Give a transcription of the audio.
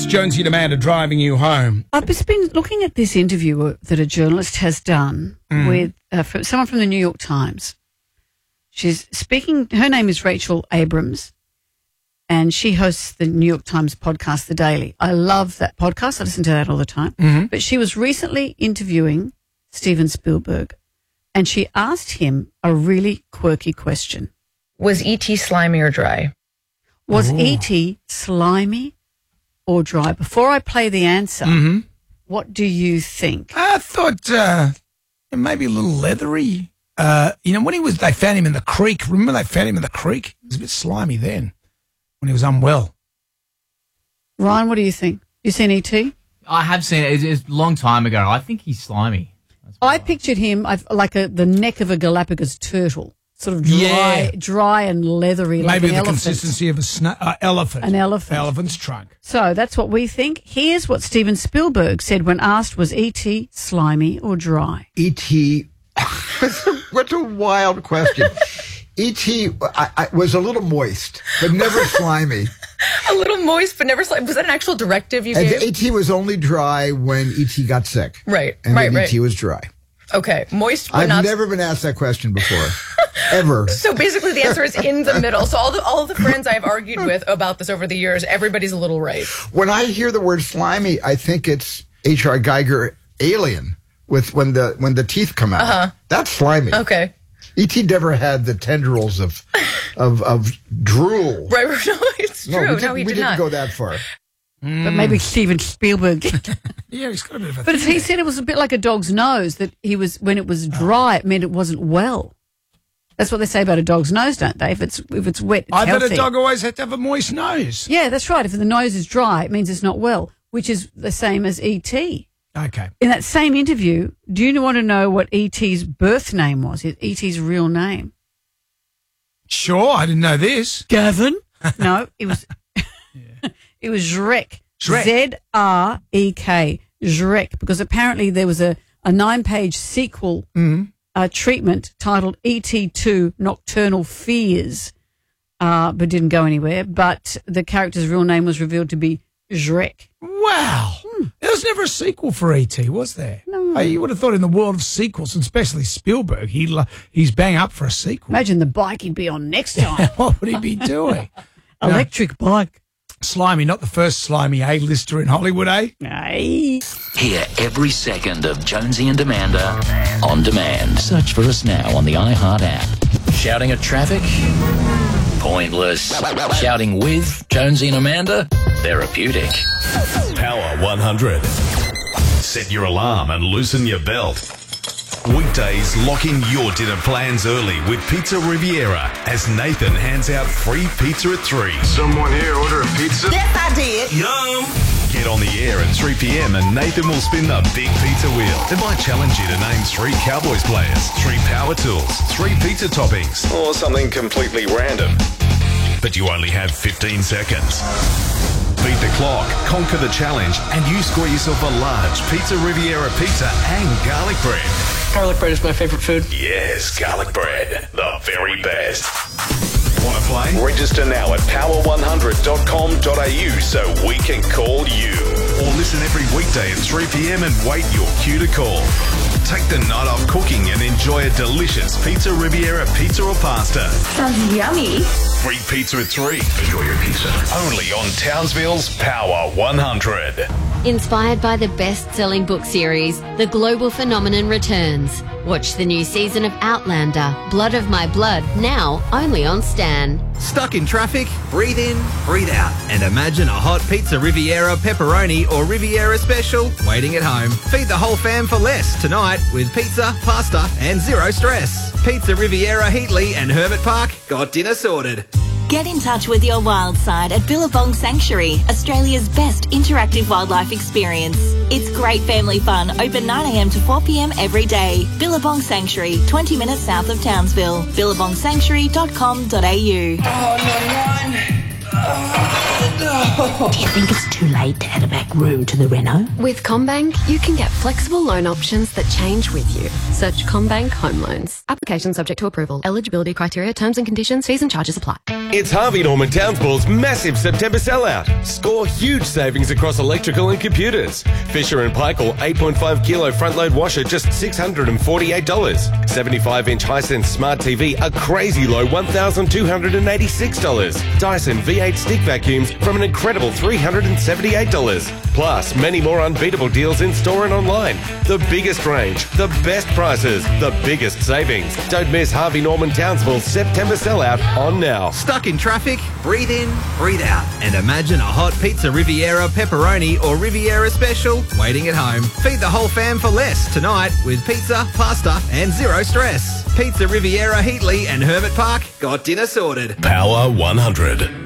It's Jonesy and Amanda driving you home. I've just been looking at this interview that a journalist has done with someone from the New York Times. She's speaking, her name is Rachel Abrams, and she hosts the New York Times podcast, The Daily. I love that podcast. I listen to that all the time. But she was recently interviewing Steven Spielberg, and she asked him a really quirky question. Was E.T. slimy or dry? Was E.T. slimy or dry? Before I play the answer, what do you think? I thought maybe a little leathery. When they found him in the creek, remember they found him in the creek? He was a bit slimy then when he was unwell. Ryan, what do you think? You seen E.T.? I have seen it. It's a long time ago. I think he's slimy. I pictured him like the neck of a Galapagos turtle, sort of dry and leathery, like maybe an the elephant. consistency of elephant. An elephant. Elephant's trunk. So that's what we think. Here's what Steven Spielberg said when asked, was E.T. slimy or dry? E.T. What a wild question. E.T. was a little moist, but never slimy. A little moist, but never slimy. Was that an actual directive you gave? E.T. was only dry when E.T. got sick. Right, and right. E.T. was dry. Okay, moist, but I've never been asked that question before, ever. So basically the answer is in the middle. So all of the friends I've argued with about this over the years, everybody's a little right. When I hear the word slimy, I think it's H.R. Geiger Alien with when the teeth come out. That's slimy. Okay. E.T. never had the tendrils of drool. Right, no, it's true. We didn't go that far. But maybe Steven Spielberg. Yeah, he's got a bit of a But thing. he said it was a bit like a dog's nose, that when it was dry, it meant it wasn't well. That's what they say about a dog's nose, don't they? If it's wet, it's I thought healthy. a dog always had to have a moist nose. Yeah, that's right. If the nose is dry, it means it's not well, which is the same as E.T. Okay. In that same interview, do you want to know what E.T.'s birth name was? E.T.'s real name? Sure, I didn't know this. Gavin? No, it was it was Zrek. Zrek. Z-R-E-K. Zrek. Because apparently there was a 9-page sequel treatment titled E.T. 2 Nocturnal Fears, but didn't go anywhere. But the character's real name was revealed to be Zrek. Wow. There was never a sequel for E.T., was there? No. You would have thought in the world of sequels, and especially Spielberg, he's bang up for a sequel. Imagine the bike he'd be on next time. What would he be doing? Electric bike. Slimy, not the first slimy A-lister in Hollywood, eh? Aye. Hear every second of Jonesy and Amanda on demand. Search for us now on the iHeart app. Shouting at traffic? Pointless. Shouting with Jonesy and Amanda? Therapeutic. Power 100. Set your alarm and loosen your belt. Weekdays, lock in your dinner plans early with Pizza Riviera as Nathan hands out free pizza at 3. Someone here order a pizza? Yes, I did. Yum! Get on the air at 3 p.m. and Nathan will spin the big pizza wheel. It might challenge you to name 3 Cowboys players, 3 power tools, 3 pizza toppings, or something completely random. But you only have 15 seconds. Beat the clock, conquer the challenge, and you score yourself a large Pizza Riviera pizza and garlic bread. Garlic bread is my favorite food. Yes, garlic bread, the very best. Want to play? Register now at power100.com.au so we can call you. Or listen every weekday at 3 p.m. and wait your cue to call. Take the night off cooking and enjoy a delicious Pizza Riviera pizza or pasta. Sounds yummy. Free pizza at 3. Enjoy your pizza. Only on Townsville's Power 100. Inspired by the best-selling book series, The Global Phenomenon returns. Watch the new season of Outlander, Blood of My Blood, now only on Stan. Stuck in traffic? Breathe in, breathe out, and imagine a hot Pizza Riviera pepperoni or Riviera special waiting at home. Feed the whole fam for less tonight with pizza, pasta, and zero stress. Pizza Riviera Heatley and Hermit Park got dinner sorted. Get in touch with your wild side at Billabong Sanctuary, Australia's best interactive wildlife experience. It's great family fun, open 9 a.m. to 4 p.m. every day. Billabong Sanctuary, 20 minutes south of Townsville. billabongsanctuary.com.au. Do you think it's too late to add a back room to the reno? With CommBank, you can get flexible loan options that change with you. Search CommBank Home Loans. Application subject to approval. Eligibility criteria, terms and conditions, fees and charges apply. It's Harvey Norman Townsville's massive September sellout. Score huge savings across electrical and computers. Fisher & Paykel 8.5 kilo front load washer just $648. 75-inch Hisense smart TV a crazy low $1,286. Dyson V8 stick vacuums from an incredible $378. Plus, many more unbeatable deals in store and online. The biggest range, the best prices, the biggest savings. Don't miss Harvey Norman Townsville's September sellout on now. Stuck in traffic? Breathe in, breathe out, and imagine a hot pizza Riviera pepperoni or Riviera special waiting at home. Feed the whole fam for less tonight with pizza, pasta, and zero stress. Pizza Riviera Heatley and Hermit Park got dinner sorted. Power 100.